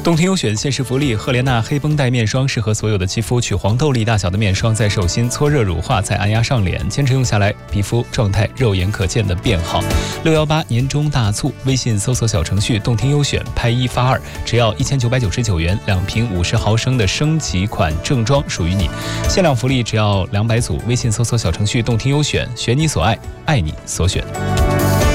洞庭优选限时福利，赫莲娜黑绷带面霜适合所有的肌肤，取黄豆粒大小的面霜，在手心搓热乳化，再按压上脸，坚持用下来，皮肤状态肉眼可见的变好。618年终大促，微信搜索小程序洞庭优选，拍1发2，只要1999元，2瓶50毫升的升级款正装属于你。限量福利只要200组，微信搜索小程序洞庭优选，选你所爱，爱你所选。